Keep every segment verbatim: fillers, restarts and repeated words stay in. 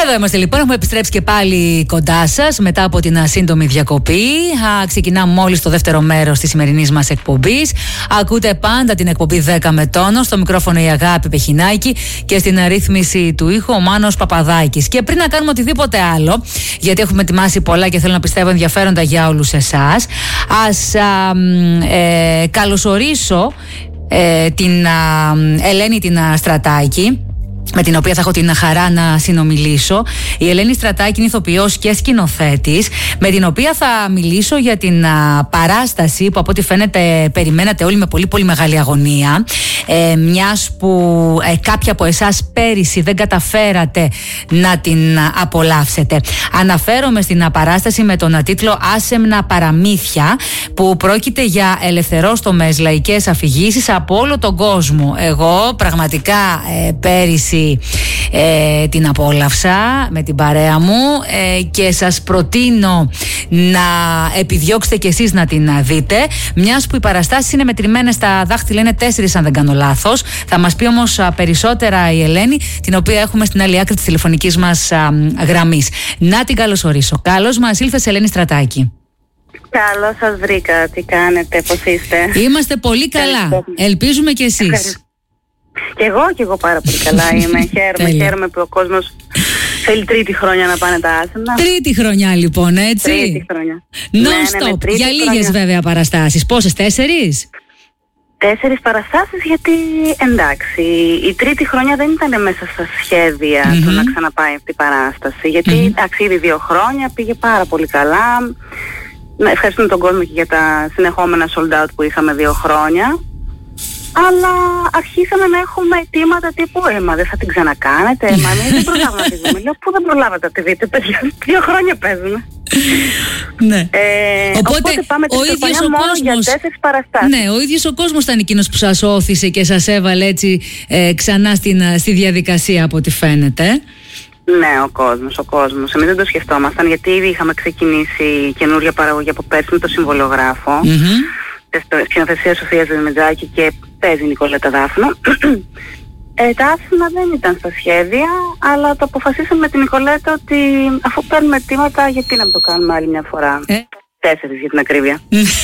Εδώ είμαστε λοιπόν, έχουμε επιστρέψει και πάλι κοντά σας μετά από την σύντομη διακοπή. Α, ξεκινάμε μόλις το δεύτερο μέρος της σημερινής μας εκπομπής. Ακούτε πάντα την εκπομπή δέκα με τόνο. Στο μικρόφωνο η Αγάπη Πεχινάκη και στην αρρύθμιση του ήχου ο Μάνος Παπαδάκης. Και πριν να κάνουμε οτιδήποτε άλλο, γιατί έχουμε ετοιμάσει πολλά και θέλω να πιστεύω ενδιαφέροντα για όλους εσάς, ας α, ε, καλωσορίσω ε, την α, Ελένη την α, Στρατάκη, με την οποία θα έχω την χαρά να συνομιλήσω. Η Ελένη Στρατάκη είναι ηθοποιός και σκηνοθέτης, με την οποία θα μιλήσω για την α, παράσταση που από ό,τι φαίνεται περιμένατε όλοι με πολύ πολύ μεγάλη αγωνία, ε, μιας που ε, κάποιοι από εσάς πέρυσι δεν καταφέρατε να την α, απολαύσετε. Αναφέρομαι στην α, παράσταση με τον α, τίτλο «Άσεμνα παραμύθια», που πρόκειται για ελευθερόστομες λαϊκές αφηγήσεις από όλο τον κόσμο. Εγώ πραγματικά ε, πέρυσι Ε, την απόλαυσα με την παρέα μου ε, και σας προτείνω να επιδιώξετε κι εσείς να την δείτε, μιας που οι παραστάσεις είναι μετρημένες στα δάχτυλα, είναι τέσσερις αν δεν κάνω λάθος. Θα μας πει όμως α, περισσότερα η Ελένη, την οποία έχουμε στην άλλη άκρη της τηλεφωνικής μας α, γραμμής. Να την καλωσορίσω. Καλώς μας ήλθες, Ελένη Στρατάκη. Καλώς σας βρήκα. Τι κάνετε, πώς είστε? Είμαστε πολύ καλά. Ελπίζουμε κι εσείς. Και εγώ, και εγώ πάρα πολύ καλά είμαι. Χαίρομαι, χαίρομαι που ο κόσμος θέλει τρίτη χρονιά να πάνε τα άσεμνα. Τρίτη χρονιά λοιπόν, έτσι. Τρίτη χρονιά. Non-stop. Ναι, ναι, για λίγες χρονιά. Βέβαια παραστάσεις. Πόσες, τέσσερις? Τέσσερις παραστάσεις, γιατί εντάξει, η τρίτη χρονιά δεν ήταν μέσα στα σχέδια mm-hmm. του να ξαναπάει αυτή η παράσταση. Γιατί mm-hmm. εντάξει, ήδη δύο χρόνια πήγε πάρα πολύ καλά. Να ευχαριστούμε τον κόσμο και για τα συνεχόμενα sold out που είχαμε δύο χρόνια. Αλλά αρχίσαμε να έχουμε αιτήματα τύπου «Ε, μα δεν θα την ξανακάνετε, μα εμείς δεν προλάβαμε να τη δούμε». Λέω, πού δεν προλάβατε να τη δείτε, παιδιά, δύο χρόνια παίζουμε. Ναι. Ε, οπότε, οπότε πάμε τη συμφωνία μόνο κόσμος, για τέσσερις παραστάσεις. Ναι, ο ίδιος ο κόσμος ήταν εκείνος που σας όθησε και σας έβαλε έτσι ε, ξανά στην, στη διαδικασία, από ό,τι φαίνεται. Ναι, ο κόσμος, ο κόσμος. Εμείς δεν το σκεφτόμασταν, γιατί ήδη είχαμε ξεκινήσει καινούργια παραγωγή από πέρσι με το συμβολογράφο. Mm-hmm. Σκηνοθεσία Σοφίας Δεμετζάκη και παίζει η Νικολέτα Δάφνο. Ε, τα άσχημα δεν ήταν στα σχέδια, αλλά το αποφασίσαμε με την Νικολέτα ότι αφού παίρνουμε αιτήματα, γιατί να μην το κάνουμε άλλη μια φορά. Ε. Τέσσερις για την ακρίβεια.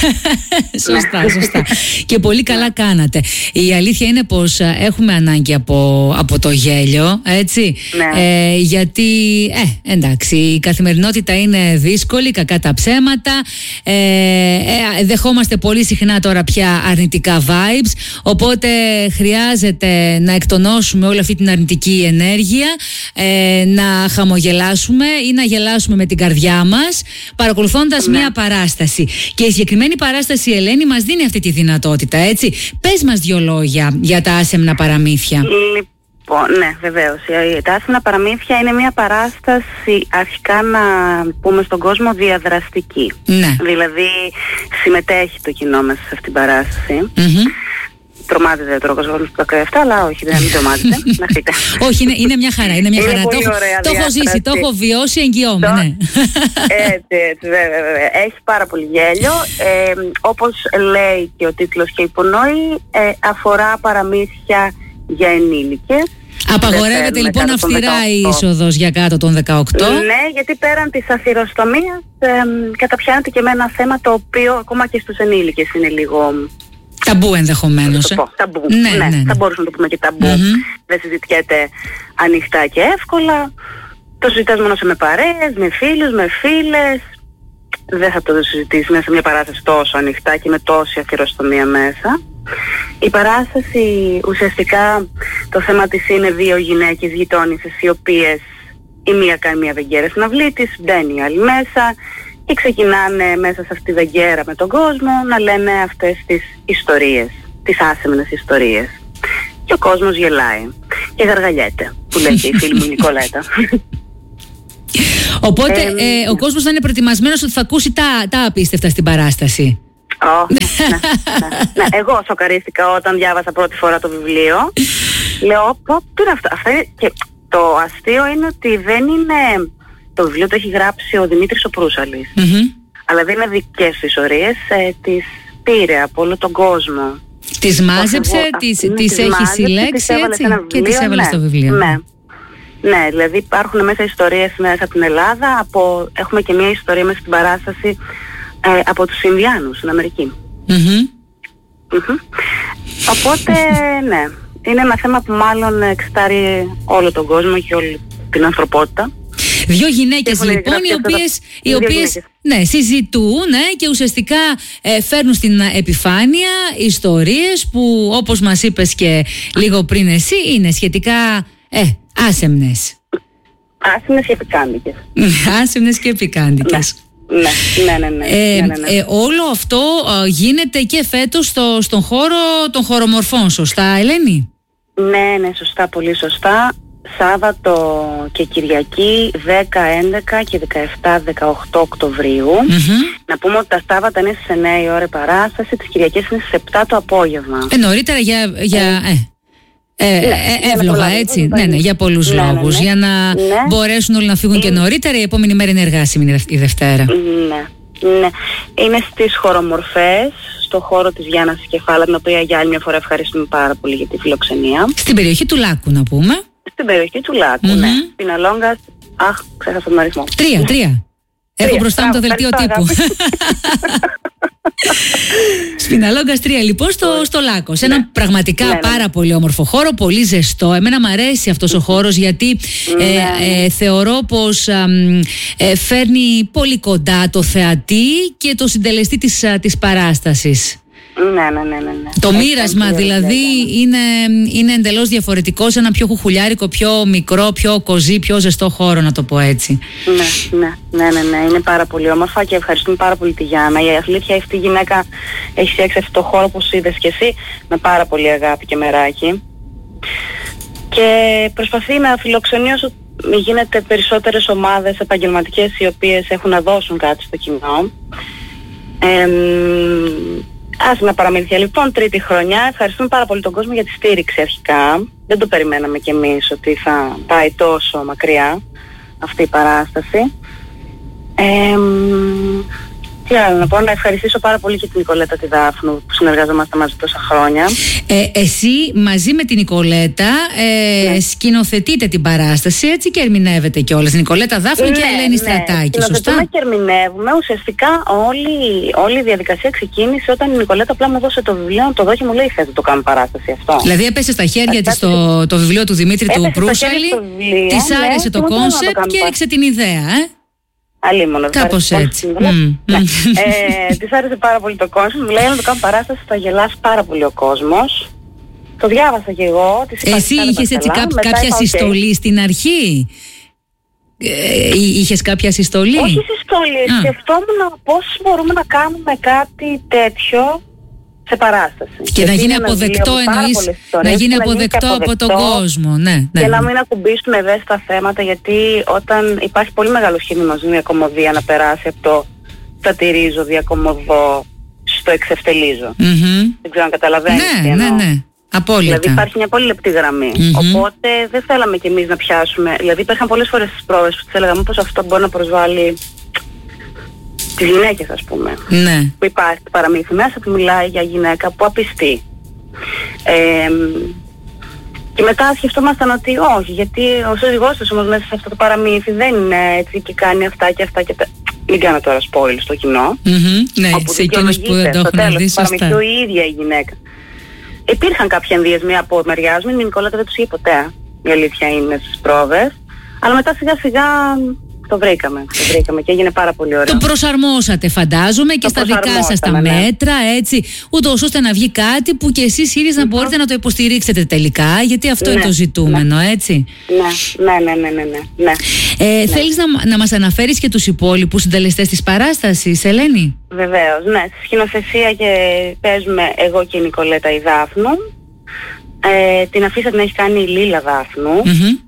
Σωστά, σωστά. Και πολύ καλά κάνατε. Η αλήθεια είναι πως έχουμε ανάγκη από, από το γέλιο, έτσι. Ναι. Ε, γιατί, ε, εντάξει, η καθημερινότητα είναι δύσκολη, κακά τα ψέματα. Ε, ε, δεχόμαστε πολύ συχνά τώρα πια αρνητικά vibes. Οπότε χρειάζεται να εκτονώσουμε όλη αυτή την αρνητική ενέργεια, ε, να χαμογελάσουμε ή να γελάσουμε με την καρδιά μας, παρακολουθώντας ναι. μια παράσταση. Και η συγκεκριμένη παράσταση, Ελένη, μας δίνει αυτή τη δυνατότητα, έτσι. Πες μας δύο λόγια για τα άσεμνα παραμύθια. Λοιπόν, ναι, βεβαίως. Τα άσεμνα παραμύθια είναι μια παράσταση, αρχικά να πούμε στον κόσμο, διαδραστική. Ναι. Δηλαδή, συμμετέχει το κοινό μέσα σε αυτήν την παράσταση. Mm-hmm. Τρομάζεται τώρα ο κόσμος που τα κρύβει αυτά, αλλά όχι, δεν τρομάζεται. Να χτείτε. Όχι, είναι, είναι μια χαρά. Είναι μια χαρά. Το, το έχω ζήσει, το έχω βιώσει, εγγυώμαι. Ναι. Έτσι, έτσι, βέβαια, βέβαια. Έχει πάρα πολύ γέλιο. Ε, όπως λέει και ο τίτλος και υπονοεί, ε, αφορά παραμύθια για ενήλικες. Απαγορεύεται λοιπόν αυστηρά η είσοδος για κάτω των δεκαοκτώ. Ναι, γιατί πέραν της αθυροστομίας ε, καταπιάνεται και με ένα θέμα το οποίο ακόμα και στους ενήλικες είναι λίγο... Ταμπού ενδεχομένως. Ε? Ταμπού. Ναι, ναι, ναι, ναι. θα μπορούσαμε να το πούμε και ταμπού. Mm-hmm. Δεν συζητιέται ανοιχτά και εύκολα. Το συζητάς μόνο σε με παρέες, με φίλους, με φίλες. Δεν θα το συζητήσεις μέσα σε μια παράσταση τόσο ανοιχτά και με τόση αφιεροστομία μέσα. Η παράσταση ουσιαστικά το θέμα της είναι δύο γυναίκες γειτόνισσες, οι οποίες η μία κάνει μια βεγγέρα στην αυλή της, μπαίνει η άλλη μέσα. Και ξεκινάνε μέσα σε αυτή τη βεγγέρα με τον κόσμο να λένε αυτές τις ιστορίες, τις άσεμνες ιστορίες. Και ο κόσμος γελάει και γαργαλιέται, που λέει και η φίλη μου Νικολέτα. Οπότε ε, ε, ο κόσμος θα είναι προετοιμασμένος ότι θα ακούσει τα, τα απίστευτα στην παράσταση. Oh, ναι, ναι, ναι. Εγώ σοκαρίστηκα όταν διάβασα πρώτη φορά το βιβλίο. Λέω, πω, τι είναι αυτά. αυτά είναι... Και το αστείο είναι ότι δεν είναι... Το βιβλίο το έχει γράψει ο Δημήτρης ο Προύσαλης. Mm-hmm. Αλλά δεν είναι δικές του ιστορίες, ε, τις πήρε από όλο τον κόσμο. Τις μάζεψε, τις, τις έχει συλλέξει έτσι, και τις έβαλε ναι, στο βιβλίο. Ναι. Ναι, δηλαδή υπάρχουν μέσα ιστορίες μέσα από την Ελλάδα, από, έχουμε και μια ιστορία μέσα στην παράσταση ε, από τους Ινδιάνους στην Αμερική. Mm-hmm. Mm-hmm. Οπότε, ναι, είναι ένα θέμα που μάλλον εξετάρει όλο τον κόσμο και όλη την ανθρωπότητα. Δύο γυναίκες λοιπόν οι οποίες, οι οποίες ναι, συζητούν ναι, και ουσιαστικά ε, φέρνουν στην επιφάνεια ιστορίες που, όπως μας είπες και λίγο πριν εσύ, είναι σχετικά ε, άσεμνες. Άσεμνες και επικάντικες. Άσεμνες και επικάντικες. Ναι, ναι, ναι, ναι, ε, ναι, ναι, ναι. Ε, όλο αυτό ε, γίνεται και φέτος στο, στον χώρο των χωρομορφών, σωστά Ελένη? Ναι, ναι, σωστά, πολύ σωστά. Σάββατο και Κυριακή δέκα, έντεκα και δεκαεπτά, δεκαοκτώ Οκτωβρίου. Mm-hmm. Να πούμε ότι τα Σάββατα είναι στις εννιά η ώρα παράσταση, τις Κυριακές είναι στις επτά το απόγευμα. Ε, νωρίτερα για, για ε, ε, ε, ναι, ε, εύλογα έτσι, ναι, ναι, για πολλούς ναι, λόγους. Ναι, ναι. Για να ναι. μπορέσουν όλοι να φύγουν είναι... και νωρίτερα, η επόμενη μέρα είναι εργάσιμη η Δευτέρα. Ναι, ναι. Είναι στις χωρομορφές, στο χώρο της Γιάννας Κεφάλα, την οποία για άλλη μια φορά ευχαριστούμε πάρα πολύ για τη φιλοξενία. Στην περιοχή του Λάκου να πούμε. Στην περιοχή του Λάκου, mm-hmm. ναι. Στην Αλόγκα, αχ, ξέχασα τον αριθμό. Τρία, τρία. Έχω μπροστά μου το δελτίο τύπου. Σπιναλόγκας τρία λοιπόν στο, στο Λάκκο. Σε ένα ναι. πραγματικά ναι, ναι. πάρα πολύ όμορφο χώρο, πολύ ζεστό. Εμένα μου αρέσει αυτός ο χώρος γιατί ναι. ε, ε, θεωρώ πως ε, ε, φέρνει πολύ κοντά το θεατή και το συντελεστή της, της παράστασης. Ναι, ναι, ναι, ναι. Το μοίρασμα δηλαδή είναι, είναι εντελώς διαφορετικό σε ένα πιο χουχουλιάρικο, πιο μικρό, πιο κοζί, πιο ζεστό χώρο, να το πω έτσι. Ναι, ναι, ναι, ναι, ναι. Είναι πάρα πολύ όμορφα και ευχαριστούμε πάρα πολύ τη Γιάννα. Η αλήθεια αυτή η γυναίκα έχει φτιάξει αυτό το χώρο που είδες και εσύ με πάρα πολύ αγάπη και μεράκι. Και προσπαθεί να φιλοξενεί όσο γίνεται περισσότερες ομάδες επαγγελματικές οι οποίες έχουν να δώσουν κάτι στο κοινό. Ε, Άσχημα παραμύθια λοιπόν, τρίτη χρονιά. Ευχαριστούμε πάρα πολύ τον κόσμο για τη στήριξη αρχικά. Δεν το περιμέναμε κι εμείς ότι θα πάει τόσο μακριά αυτή η παράσταση. Ε, τι άλλο να πω, να ευχαριστήσω πάρα πολύ και την Νικολέτα τη Δάφνου που συνεργαζόμαστε μαζί τόσα χρόνια. Ε, εσύ μαζί με την Νικολέτα ε, ναι. σκηνοθετείτε την παράσταση έτσι και ερμηνεύετε κιόλας. Νικολέτα Δάφνου ναι, και Ελένη ναι. Στρατάκη, σωστά? Σκηνοθετούμε και ερμηνεύουμε. Ουσιαστικά όλη, όλη η διαδικασία ξεκίνησε όταν η Νικολέτα απλά μου έδωσε το βιβλίο να το δω και μου λέει θες να το κάνουμε παράσταση αυτό. Δηλαδή έπεσε στα χέρια της το, το βιβλίο του Δημήτρη του Προύσαλη, της ναι, άρεσε το κόνσεπτ και έριξε την ιδέα, ε? Αλίμονο. Κάπως έτσι. Mm. Ναι. ε, της άρεσε πάρα πολύ το κόσμο. Μου λέει να το κάνω παράσταση, θα γελάσει πάρα πολύ ο κόσμος. Το διάβασα και εγώ. Εσύ είχες έτσι κά, κάποια συστολή okay. στην αρχή? Ε, είχες κάποια συστολή? Όχι συστολή. Ah. Σκεφτόμουν πώς μπορούμε να κάνουμε κάτι τέτοιο σε παράσταση. Και, και να γίνει αποδεκτό, εννοείς, να γίνει αποδεκτό, αποδεκτό από τον κόσμο. Ναι, ναι. Και να μην ακουμπήσουμε ευαίσθητα θέματα, γιατί όταν υπάρχει πολύ μεγάλο σχήμα στην διακομωδία να περάσει από το σατυρίζω, διακομωδώ, στο εξευτελίζω. Mm-hmm. Δεν ξέρω αν καταλαβαίνεις. Ναι, ναι, ναι. Απόλυτα. Δηλαδή υπάρχει μια πολύ λεπτή γραμμή. Mm-hmm. Οπότε δεν θέλαμε κι εμείς να πιάσουμε. Δηλαδή υπήρχαν πολλές φορές στις πρόβες που τις έλεγαμε πως αυτό μπορεί να προσβάλλει τις γυναίκες, ας πούμε. Ναι. Που υπάρχει το παραμύθι μέσα που μιλάει για γυναίκα που απιστεί. Ε, και μετά σκεφτόμασταν ότι όχι, γιατί ο σύζυγός της όμως μέσα σε αυτό το παραμύθι δεν είναι έτσι και κάνει αυτά και αυτά και τα... Μην κάνω τώρα spoil στο κοινό. Mm-hmm. Ναι, σε εκείνους που δεν το έχουν δει σωστά. Στο τέλος η ίδια η γυναίκα. Υπήρχαν κάποια ενδιασμοί από μεριάς μου, η Νικολέτα δεν τους είχε ποτέ. Η αλήθεια είναι στις πρόβες. Αλλά μετά σιγά σιγά το βρήκαμε. Το βρήκαμε και έγινε πάρα πολύ ωραίο. Το προσαρμόσατε, φαντάζομαι, και στα δικά σας τα ναι. μέτρα, έτσι, ούτως ώστε να βγει κάτι που και εσείς ίδιες να μπορείτε να το υποστηρίξετε τελικά, γιατί αυτό ναι, είναι το ζητούμενο, ναι. έτσι. Ναι, ναι, ναι, ναι, ναι, ναι. Ε, ναι. Θέλεις να, να μας αναφέρεις και τους υπόλοιπους συντελεστές της παράστασης, Ελένη? Βεβαίως, ναι. Στη σκηνοθεσία και παίζουμε εγώ και η Νικολέτα η Δάφνου. Ε, την αφίσα την έχει κάνει η Λίλα Δάφνου. Mm-hmm.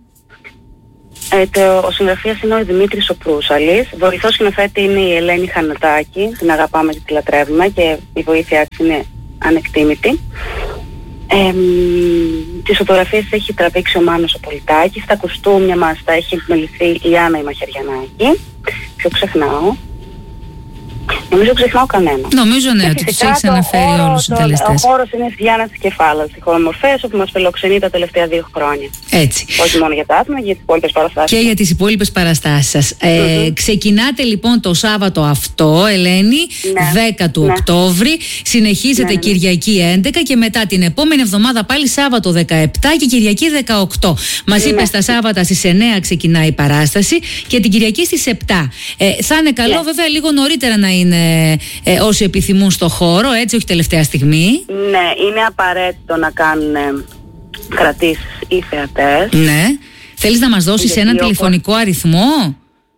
Ε, το, ο συγγραφέας είναι ο Δημήτρης ο Προύσαλης. Βοηθός σκηνοθέτη είναι η Ελένη Χανατάκη. Την αγαπάμε και τη λατρεύουμε και η βοήθειά της είναι ανεκτήμητη. Ε, τις φωτογραφίες έχει τραβήξει ο Μάνος ο Πολιτάκης. Στα κουστούμια μας τα έχει επιμεληθεί η Άννα η Μαχαιριανάκη. Πιο ξεχνάω. Νομίζω ξεχνάω κανένα. Νομίζω ναι, ότι τους έχεις αναφέρει όλους τους συντελεστές. Ο χώρος είναι στη Γιάννα της Κεφάλας, στη Χωρομορφές, όπου μας φιλοξενεί τα τελευταία δύο χρόνια. Έτσι. Όχι μόνο για τα άτομα, για τις υπόλοιπες παραστάσεις. Και για τις υπόλοιπες παραστάσεις σας. Mm-hmm. Ε, ξεκινάτε λοιπόν το Σάββατο αυτό, Ελένη, ναι. δέκα του ναι. Οκτώβρη. Συνεχίζετε ναι, ναι. Κυριακή έντεκα και μετά την επόμενη εβδομάδα πάλι Σάββατο δεκαεπτά και Κυριακή δεκαοκτώ. Μας ναι. είπες τα Σάββατα στις εννέα ξεκινάει η παράσταση και την Κυριακή στις επτά. Ε, θα είναι καλό ναι. βέβαια λίγο νωρίτερα να είναι ε, όσοι επιθυμούν στο χώρο, έτσι, όχι τελευταία στιγμή. Ναι, είναι απαραίτητο να κάνουν ε, κρατήσεις οι θεατές. Ναι. Θέλεις να μας δώσεις έναν όπως... τηλεφωνικό αριθμό?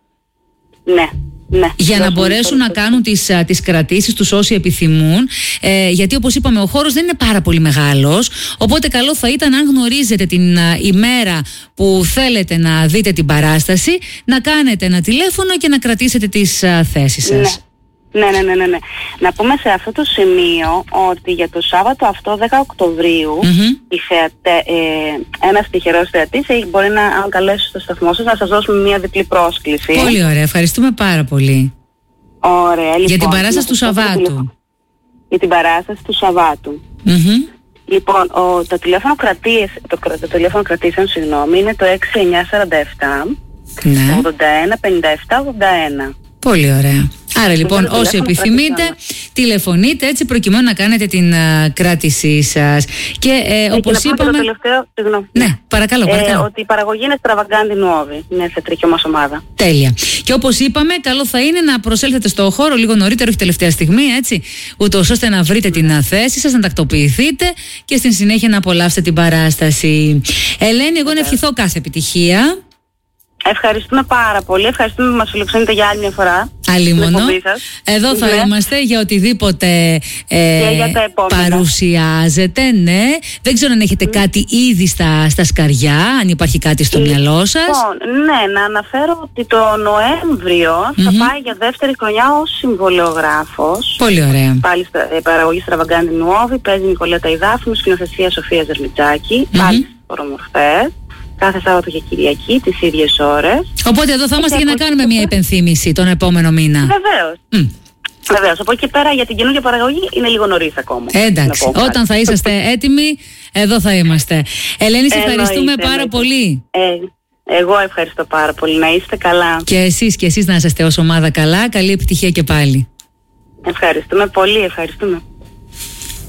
Ναι. Ναι, για να μπορέσουν να κάνουν τις, τις κρατήσεις τους όσοι επιθυμούν, ε, γιατί όπως είπαμε ο χώρος δεν είναι πάρα πολύ μεγάλος, οπότε καλό θα ήταν αν γνωρίζετε την α, ημέρα που θέλετε να δείτε την παράσταση να κάνετε ένα τηλέφωνο και να κρατήσετε τις α, θέσεις σας. Ναι. Ναι, ναι, ναι, ναι, ναι. Να πούμε σε αυτό το σημείο ότι για το Σάββατο αυτό δέκα Οκτωβρίου mm-hmm. η θεατε, ε, ένας τυχερός θεατής μπορεί να, αν καλέσει στο σταθμό σας, να σας δώσουμε μια διπλή πρόσκληση. Πολύ ωραία, ευχαριστούμε πάρα πολύ. Ωραία, λοιπόν. Για την παράσταση του Σαββάτου. Για την παράσταση του Σαββάτου. Mm-hmm. Λοιπόν, ο, το τηλέφωνο κρατής, το, το τηλέφωνο κρατήσεων, συγγνώμη, είναι το έξι εννιά τέσσερα επτά ναι. ογδόντα ένα πενήντα επτά ογδόντα ένα. Πολύ ωραία. Άρα λοιπόν όσοι επιθυμείτε τηλεφωνείτε έτσι προκειμένου να κάνετε την uh, κράτησή σας. Και ε, όπως και είπαμε... Το τελευταίο, συγγνώμη. Ναι, παρακαλώ, παρακαλώ. Ε, ότι η παραγωγή είναι Στραβαγκάντι Νουόβι. Είναι θεατρική μας ομάδα. Τέλεια. Και όπως είπαμε, καλό θα είναι να προσέλθετε στο χώρο λίγο νωρίτερα, όχι τελευταία στιγμή, έτσι, ούτως ώστε να βρείτε την θέση σας, να τακτοποιηθείτε και στην συνέχεια να απολαύσετε την παράσταση. Ελένη, εγώ να ευχηθώ κάθε επιτυχία. Ευχαριστούμε πάρα πολύ. Ευχαριστούμε που μας φιλοξενείτε για άλλη μια φορά. Αλλήμονο. Εδώ θα ναι. είμαστε για οτιδήποτε ε, για τα παρουσιάζετε. Ναι. Δεν ξέρω αν έχετε mm. κάτι ήδη στα, στα σκαριά, αν υπάρχει κάτι στο mm. μυαλό σας. Λοιπόν, ναι, να αναφέρω ότι το Νοέμβριο mm-hmm. θα πάει για δεύτερη χρονιά ως συμβολιογράφος. Πολύ ωραία. Πάλι στα, ε, παραγωγή Στραβαγκάντι Νουόβι, παίζει Νικολέτα Ιδάφνου, σκηνοθεσία Σοφία Ζερμιτζάκη, mm-hmm. πάλι στις Χωρομορφές. Κάθε Σάββατο και Κυριακή, τις ίδιες ώρες. Οπότε εδώ θα είμαστε για να κάνουμε μια υπενθύμηση τον επόμενο μήνα. Βεβαίως. Mm. Βεβαίως. Από εκεί πέρα για την καινούργια παραγωγή είναι λίγο νωρίς ακόμα. Εντάξει. Όταν θα είσαστε έτοιμοι, εδώ θα είμαστε. Ελένη, σε ευχαριστούμε εννοείται, πάρα εννοείται. πολύ. Ε, εγώ ευχαριστώ πάρα πολύ. Να είστε καλά. Και εσείς και εσείς να είσαστε ως ομάδα καλά. Καλή επιτυχία και πάλι. Ευχαριστούμε πολύ. Ευχαριστούμε.